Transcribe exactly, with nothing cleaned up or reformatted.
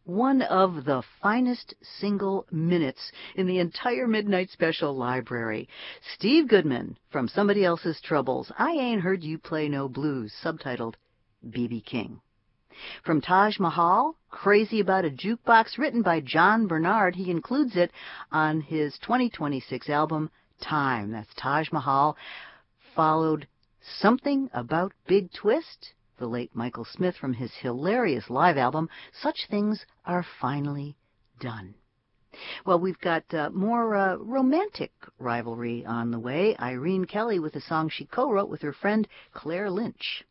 One of the finest single minutes in the entire Midnight Special library. Steve Goodman from Somebody Else's Troubles, I Ain't Heard You Play No Blues, subtitled B B King. From Taj Mahal, Crazy About a Jukebox, written by John Bernard. He includes it on his twenty twenty-six album, Time. That's Taj Mahal. Followed Something About Big Twist, the late Michael Smith, from his hilarious live album, Such Things Are Finally Done. Well, we've got uh, more uh, romantic rivalry on the way. Irene Kelly with a song she co-wrote with her friend Claire Lynch.